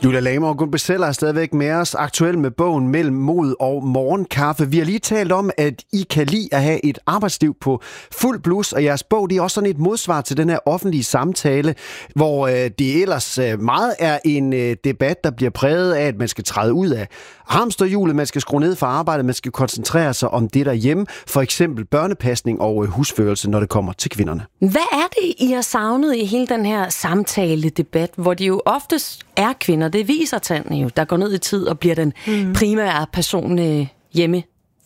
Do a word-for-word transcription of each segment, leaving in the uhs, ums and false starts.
Julia Lamer og Gunn Beseller er stadigvæk med os, aktuelt med bogen Mellem Mod og Morgenkaffe. Vi har lige talt om, at I kan lide at have et arbejdsliv på fuld blus, og jeres bog det er også sådan et modsvar til den her offentlige samtale, hvor øh, det ellers øh, meget er en øh, debat, der bliver præget af, at man skal træde ud af hamsterhjulet, man skal skrue ned for arbejdet, man skal koncentrere sig om det derhjemme, for eksempel børnepasning og øh, husførelse, når det kommer til kvinderne. Hvad er det, I har savnet i hele den her samtale-debat, hvor det jo oftest er kvinder, det viser tallene jo, der går ned i tid og bliver den mm. primære person øh, hjemme?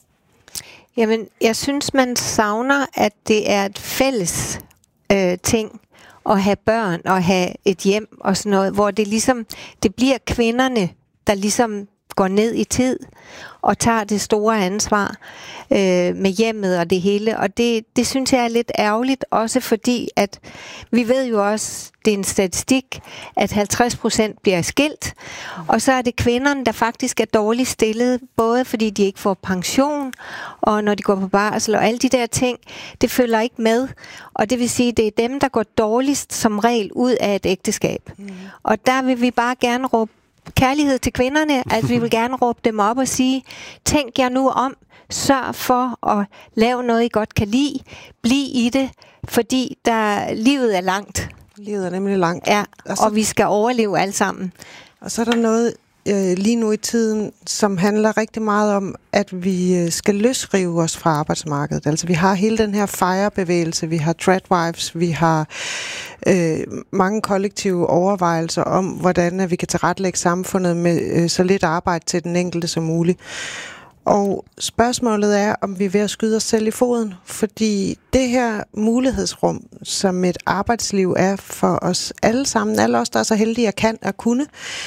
Jamen, jeg synes, man savner, at det er et fælles øh, ting at have børn og have et hjem og sådan noget, hvor det ligesom, det bliver kvinderne, der ligesom går ned i tid og tager det store ansvar øh, med hjemmet og det hele. Og det, det synes jeg er lidt ærgerligt, også fordi, at vi ved jo også, det er en statistik, at halvtreds procent bliver skilt, og så er det kvinderne, der faktisk er dårligt stillet, både fordi de ikke får pension, og når de går på barsel, og alle de der ting, det følger ikke med. Og det vil sige, det er dem, der går dårligst som regel ud af et ægteskab. Mm. Og der vil vi bare gerne råbe kærlighed til kvinderne, at vi vil gerne råbe dem op og sige, tænk jer nu om, sørg for at lave noget, I godt kan lide, bliv i det, fordi der, livet er langt. Livet er nemlig langt. Ja, og, så, og vi skal overleve alle sammen. Og så er der noget øh, lige nu i tiden, som handler rigtig meget om, at vi øh, skal løsrive os fra arbejdsmarkedet. Altså vi har hele den her FIRE-bevægelse, vi har Tradwives, vi har øh, mange kollektive overvejelser om, hvordan at vi kan tilrettelægge samfundet med øh, så lidt arbejde til den enkelte som muligt. Og spørgsmålet er, om vi er ved at skyde os selv i foden, fordi det her mulighedsrum, som et arbejdsliv er for os alle sammen, alle os, der er så heldige at kan og kunne,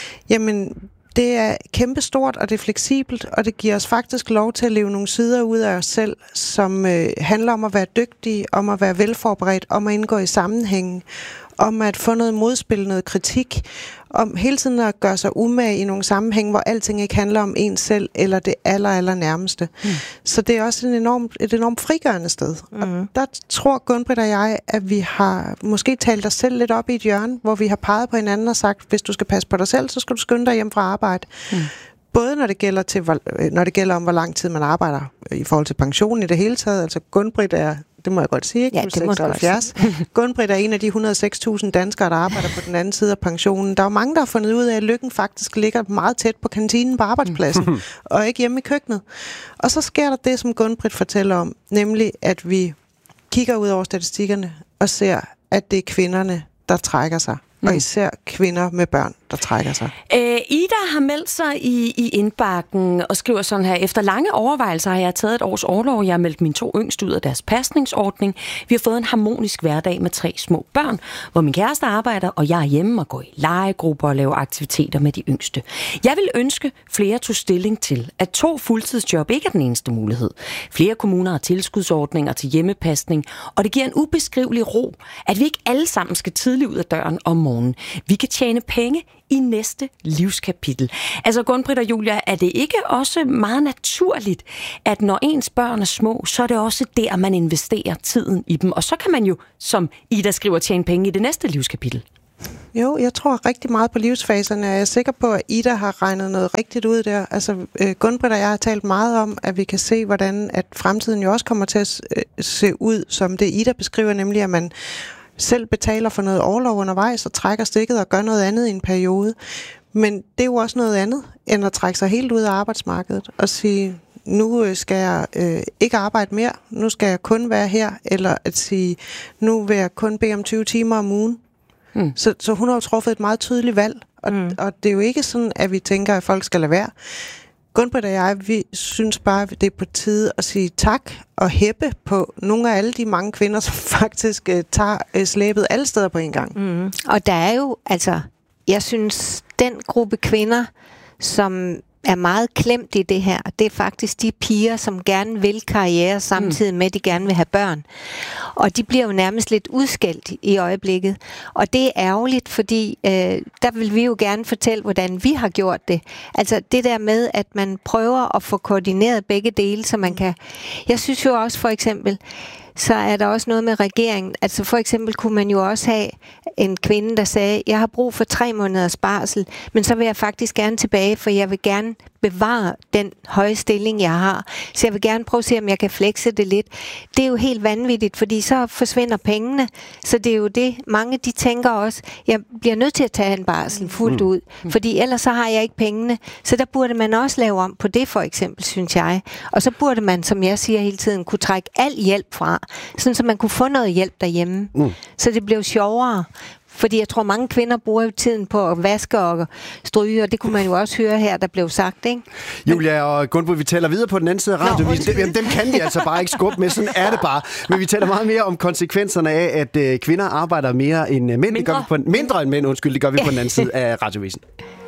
jamen det er kæmpestort, og det er fleksibelt, og det giver os faktisk lov til at leve nogle sider ud af os selv, som øh, handler om at være dygtige, om at være velforberedt, om at indgå i sammenhængen, om at få noget modspil, noget kritik, om hele tiden at gøre sig umage i nogle sammenhæng, hvor alting ikke handler om en selv, eller det aller, aller nærmeste. Mm. Så det er også en enormt, et enormt frigørende sted. Mm. Og der tror Gunn-Britt og jeg, at vi har måske talt os selv lidt op i et hjørne, hvor vi har peget på hinanden og sagt, hvis du skal passe på dig selv, så skal du skynde dig hjem fra arbejde. Mm. Både når det gælder til, når det gælder om, hvor lang tid man arbejder i forhold til pension i det hele taget. Altså Gunn-Britt er, det må jeg godt sige, ikke? Ja, det må seksoghalvfjerds. Gunn-Britt er en af de et hundrede og seks tusind danskere, der arbejder på den anden side af pensionen. Der er mange, der har fundet ud af, at lykken faktisk ligger meget tæt på kantinen på arbejdspladsen, og ikke hjemme i køkkenet. Og så sker der det, som Gunn-Britt fortæller om, nemlig at vi kigger ud over statistikkerne og ser, at det er kvinderne, der trækker sig. Mm. Og især kvinder med børn, der trækker sig. Æ, Ida har meldt sig i, i indbakken og skriver sådan her: efter lange overvejelser har jeg taget et års orlov. Jeg har meldt mine to yngste ud af deres pasningsordning. Vi har fået en harmonisk hverdag med tre små børn, hvor min kæreste arbejder, og jeg er hjemme og går i legegrupper og laver aktiviteter med de yngste. Jeg vil ønske, flere tog stilling til, at to fuldtidsjob ikke er den eneste mulighed. Flere kommuner har tilskudsordninger til hjemmepasning, og det giver en ubeskrivelig ro, at vi ikke alle sammen skal tidligt ud af døren om morgenen. Vi kan tjene penge i næste livskapitel. Altså Gunn-Britt og Julia, er det ikke også meget naturligt, at når ens børn er små, så er det også der, man investerer tiden i dem, og så kan man jo, som Ida skriver, tjene penge i det næste livskapitel? Jo, jeg tror rigtig meget på livsfaserne, og jeg er sikker på, at Ida har regnet noget rigtigt ud der. Altså, Gunn-Britt og jeg har talt meget om, at vi kan se, hvordan at fremtiden jo også kommer til at se ud, som det Ida beskriver, nemlig at man selv betaler for noget orlov undervejs og trækker stikket og gør noget andet i en periode. Men det er jo også noget andet, end at trække sig helt ud af arbejdsmarkedet og sige, nu skal jeg øh, ikke arbejde mere, nu skal jeg kun være her, eller at sige, nu vil jeg kun bede om tyve timer om ugen. Mm. Så, så hun har jo truffet et meget tydeligt valg, og, mm. og det er jo ikke sådan, at vi tænker, at folk skal lade være. Gunn-Britt og jeg, vi synes bare, at det er på tide at sige tak og hæppe på nogle af alle de mange kvinder, som faktisk uh, tager uh, slæbet alle steder på en gang. Mm. Og der er jo, altså, jeg synes, den gruppe kvinder, som er meget klemt i det her, det er faktisk de piger, som gerne vil karriere, samtidig med, at de gerne vil have børn. Og de bliver jo nærmest lidt udskældt i øjeblikket. Og det er ærgerligt, fordi øh, der vil vi jo gerne fortælle, hvordan vi har gjort det. Altså det der med, at man prøver at få koordineret begge dele, så man kan... Jeg synes jo også for eksempel, så er der også noget med regeringen. Altså for eksempel kunne man jo også have en kvinde, der sagde, jeg har brug for tre måneders barsel, men så vil jeg faktisk gerne tilbage, for jeg vil gerne bevare den høje stilling, jeg har. Så jeg vil gerne prøve at se, om jeg kan flexe det lidt. Det er jo helt vanvittigt, fordi så forsvinder pengene. Så det er jo det, mange de tænker også, jeg bliver nødt til at tage en barsel fuldt ud, fordi ellers så har jeg ikke pengene. Så der burde man også lave om på det, for eksempel, synes jeg. Og så burde man, som jeg siger hele tiden, kunne trække al hjælp fra, sådan så man kunne få noget hjælp derhjemme. Mm. Så det blev sjovere. Fordi jeg tror, mange kvinder bruger jo tiden på at vaske og stryge, og det kunne man jo også høre her, der blev sagt, ikke? Julia og Gunvor, vi taler videre på den anden side af radioavisen. Dem, dem kan vi altså bare ikke skubbe med, sådan er det bare. Men vi taler meget mere om konsekvenserne af, at øh, kvinder arbejder mere end mænd. Mindre. Det gør vi på, mindre end mænd, undskyld, det gør vi på den anden side af radioavisen.